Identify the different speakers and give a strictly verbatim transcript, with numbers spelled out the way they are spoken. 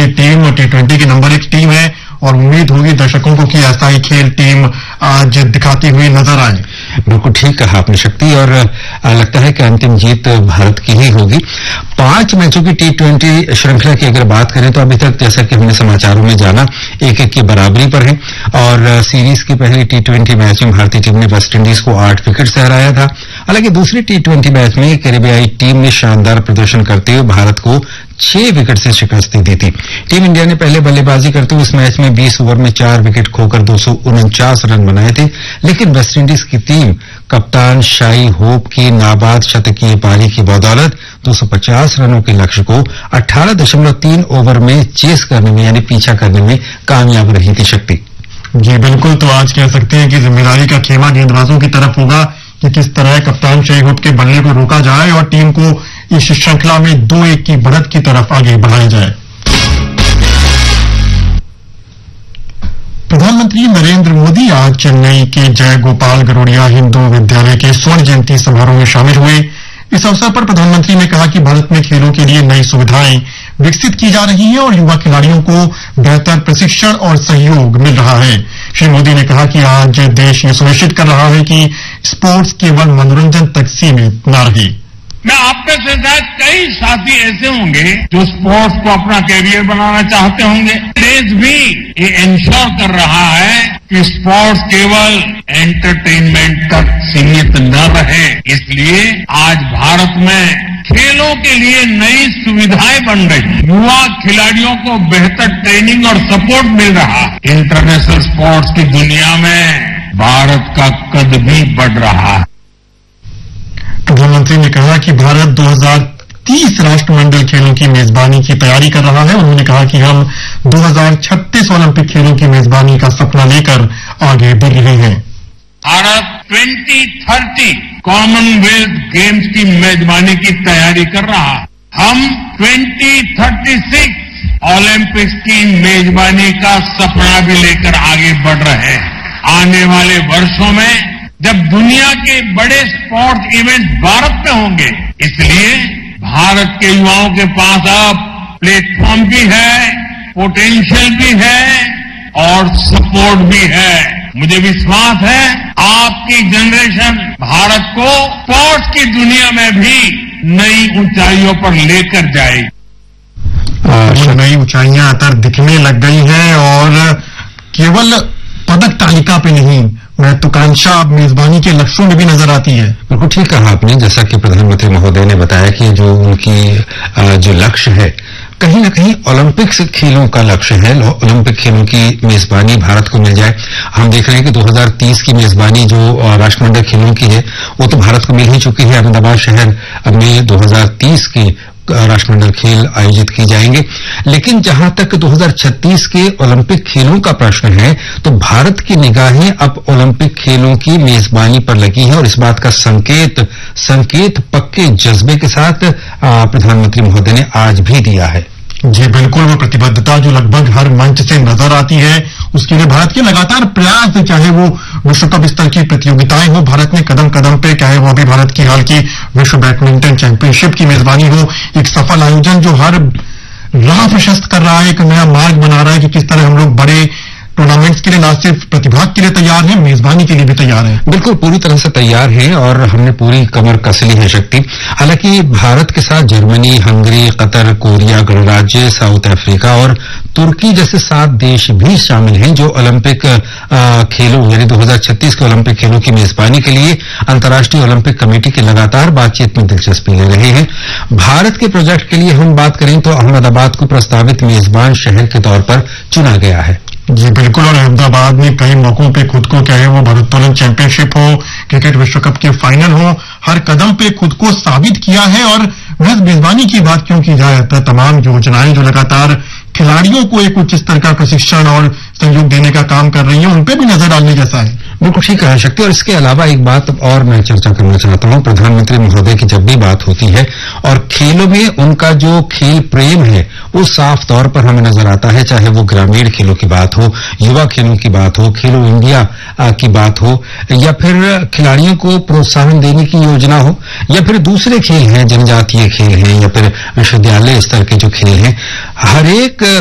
Speaker 1: की team T twenty की number एक टीम है और उम्मीद होगी दर्शकों को कि ऐसा ही खेल टीम आज दिखाती हुई नजर आए।
Speaker 2: बिल्कुल ठीक कहा आपने शक्ति, और लगता है कि अंतिम जीत भारत की ही होगी। पांच मैचों की टी ट्वेंटी श्रृंखला की अगर बात करें तो अभी तक जैसा कि हमने समाचारों में जाना एक एक की बराबरी पर है, और सीरीज की पहली टी ट्वेंटी मैच में भारतीय टीम ने वेस्टइंडीज को आठ विकेट से हराया था। हालांकि दूसरी टी ट्वेंटी मैच में कैरेबियाई टीम ने शानदार प्रदर्शन करते हुए भारत को छह विकेट से शिकस्त दी थी। टीम इंडिया ने पहले बल्लेबाजी करते हुए इस मैच में बीस ओवर में चार विकेट खोकर दो सौ उनचास रन बनाए थे, लेकिन वेस्टइंडीज की टीम कप्तान शाई होप की नाबाद शतकीय पारी की बदौलत दो सौ पचास रनों के लक्ष्य को अठारह दशमलव तीन ओवर में चेस करने में यानी पीछा करने में कामयाब रही थी। शक्ति
Speaker 1: जी बिल्कुल, तो आज कह सकते हैं कि जिम्मेदारी का खेमा गेंदबाजों की तरफ होगा कि किस तरह कप्तान शाई होप के बल्ले को रोका जाए और टीम को इस श्रृंखला में दो एक की बढ़त की तरफ आगे बढ़ाया जाए। प्रधानमंत्री नरेंद्र मोदी आज चेन्नई के जय गोपाल गरोडिया हिंदू विद्यालय के स्वर्ण जयंती समारोह में शामिल हुए। इस अवसर पर प्रधानमंत्री ने कहा कि भारत में खेलों के लिए नई सुविधाएं विकसित की जा रही हैं और युवा खिलाड़ियों को बेहतर प्रशिक्षण और सहयोग मिल रहा है। श्री मोदी ने कहा कि आज देश ये सुनिश्चित कर रहा है कि स्पोर्ट्स केवल मनोरंजन तक सीमित न रहे।
Speaker 3: मैं आप में से शायद कई साथी ऐसे होंगे जो स्पोर्ट्स को अपना कैरियर बनाना चाहते होंगे। देश भी ये इंश्योर कर रहा है कि स्पोर्ट्स केवल एंटरटेनमेंट तक सीमित न रहे। इसलिए आज भारत में खेलों के लिए नई सुविधाएं बन रही, युवा खिलाड़ियों को बेहतर ट्रेनिंग और सपोर्ट मिल रहा। इंटरनेशनल स्पोर्ट्स की दुनिया में भारत का कद भी बढ़ रहा है।
Speaker 1: प्रधानमंत्री ने कहा कि भारत दो हज़ार तीस राष्ट्रमंडल खेलों की मेजबानी की तैयारी कर रहा है। उन्होंने कहा कि हम दो हज़ार छत्तीस ओलंपिक खेलों की मेजबानी का सपना लेकर आगे बढ़ रहे हैं।
Speaker 3: भारत दो हज़ार तीस कॉमनवेल्थ गेम्स की मेजबानी की तैयारी कर रहा है। हम दो हज़ार छत्तीस ओलंपिक्स की मेजबानी का सपना भी लेकर आगे बढ़ रहे हैं। आने वाले वर्षों में जब दुनिया के बड़े स्पोर्ट्स इवेंट भारत में होंगे, इसलिए भारत के युवाओं के पास अब प्लेटफॉर्म भी है, पोटेंशियल भी है और सपोर्ट भी है। मुझे विश्वास है आपकी जनरेशन भारत को स्पोर्ट्स की दुनिया में भी नई ऊंचाइयों पर लेकर जाएगी।
Speaker 1: नई ऊंचाइयां अतर दिखने लग गई हैं और केवल पदक तालिका पे नहीं, महत्वाकांक्षा मेजबानी के लक्ष्यों में भी नजर आती है।
Speaker 2: बिल्कुल ठीक कहा आपने। जैसा कि प्रधानमंत्री महोदय ने बताया कि जो उनकी जो लक्ष्य है कहीं ना कहीं ओलंपिक्स खेलों का लक्ष्य है। ओलंपिक खेलों की मेजबानी भारत को मिल जाए। हम देख रहे हैं कि दो हज़ार तीस की मेजबानी जो राष्ट्रमंडल खेलों की है वो तो भारत को मिल ही चुकी है। अहमदाबाद शहर में दो हज़ार तीस के राष्ट्रमंडल खेल आयोजित किए जाएंगे, लेकिन जहां तक दो हज़ार छत्तीस के ओलंपिक खेलों का प्रश्न है तो भारत की निगाहें अब ओलंपिक खेलों की मेजबानी पर लगी है और इस बात का संकेत संकेत पक्के जज्बे के साथ प्रधानमंत्री महोदय ने आज भी दिया है।
Speaker 1: जी बिल्कुल, वो प्रतिबद्धता जो लगभग हर मंच से नजर आती है उसके लिए भारत के लगातार प्रयास, चाहे वो विश्व कप स्तर की प्रतियोगिताएं हो, भारत ने कदम कदम पे, चाहे वो भी भारत की हाल की विश्व बैडमिंटन चैंपियनशिप की मेजबानी हो, एक सफल आयोजन जो हर राह प्रशस्त कर रहा है, एक नया मार्ग बना रहा है कि किस तरह हम लोग बड़े टूर्नामेंट्स के लिए न सिर्फ प्रतिभाग के लिए तैयार हैं, मेजबानी के लिए भी तैयार हैं।
Speaker 2: बिल्कुल पूरी तरह से तैयार हैं और हमने पूरी कमर कस ली है। शक्ति, हालांकि भारत के साथ जर्मनी, हंगरी, कतर, कोरिया गणराज्य, साउथ अफ्रीका और तुर्की जैसे सात देश भी शामिल हैं जो ओलंपिक खेलों यानी दो हज़ार छत्तीस के ओलंपिक खेलों की मेजबानी के लिए अंतर्राष्ट्रीय ओलंपिक कमेटी की लगातार बातचीत में दिलचस्पी ले रहे हैं। भारत के प्रोजेक्ट के लिए हम बात करें तो अहमदाबाद को प्रस्तावित मेजबान शहर के तौर पर चुना गया है।
Speaker 1: जी बिल्कुल, और अहमदाबाद ने कई मौकों पे खुद को, चाहे वो भारोत्तोलन चैंपियनशिप हो, क्रिकेट विश्व कप के फाइनल हो, हर कदम पे खुद को साबित किया है। और बस मेजबानी की बात क्यों की जाए, तमाम योजनाएं जो लगातार खिलाड़ियों को एक उच्च स्तर का प्रशिक्षण और सहयोग देने का काम कर रही है, उन पे भी नजर डालने जैसा है।
Speaker 2: बिल्कुल ठीक है शक्ति, और इसके अलावा एक बात और मैं चर्चा करना चाहता हूं। प्रधानमंत्री महोदय की जब भी बात होती है और खेलों में उनका जो खेल प्रेम है वो साफ तौर पर हमें नजर आता है, चाहे वो ग्रामीण खेलों की बात हो, युवा खेलों की बात हो, खेलो इंडिया की बात हो, या फिर खिलाड़ियों को प्रोत्साहन देने की योजना हो, या फिर दूसरे खेल हैं, जनजातीय खेल हैं, या फिर विश्वविद्यालय स्तर के जो खेल हैं, हर एक